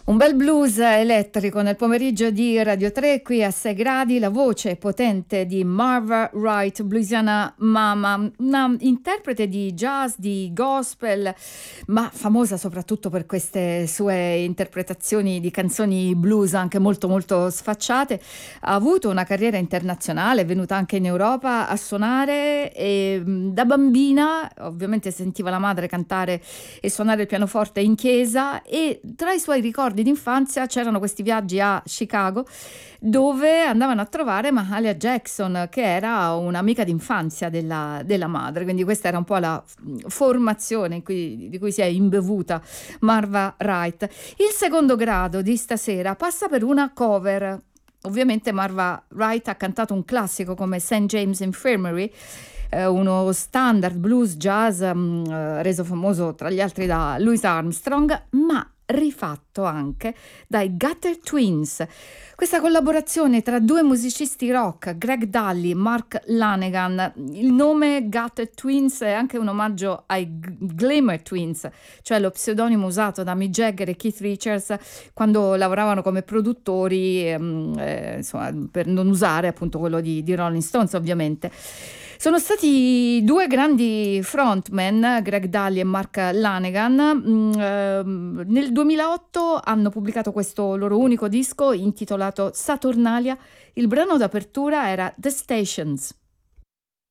Un bel blues elettrico nel pomeriggio di Radio 3, qui a 6 gradi, la voce potente di Marva Wright, bluesiana mama, una interprete di jazz, di gospel, ma famosa soprattutto per queste sue interpretazioni di canzoni blues anche molto molto sfacciate. Ha avuto una carriera internazionale, è venuta anche in Europa a suonare e da bambina ovviamente sentiva la madre cantare e suonare il pianoforte in chiesa, e tra i suoi ricordi d'infanzia c'erano questi viaggi a Chicago dove andavano a trovare Mahalia Jackson, che era un'amica d'infanzia della madre, quindi questa era un po' la formazione di cui si è imbevuta Marva Wright. Il secondo grado di stasera passa per una cover. Ovviamente Marva Wright ha cantato un classico come St. James Infirmary, uno standard blues jazz reso famoso tra gli altri da Louis Armstrong, ma rifatto anche dai Gutter Twins. Questa collaborazione tra due musicisti rock, Greg Dulli e Mark Lanegan. Il nome Gutter Twins è anche un omaggio ai Glimmer Twins, cioè lo pseudonimo usato da Mick Jagger e Keith Richards quando lavoravano come produttori, insomma, per non usare appunto quello di Rolling Stones, ovviamente. Sono stati due grandi frontman, Greg Dulli e Mark Lanegan. Nel 2008 hanno pubblicato questo loro unico disco intitolato Saturnalia. Il brano d'apertura era The Stations.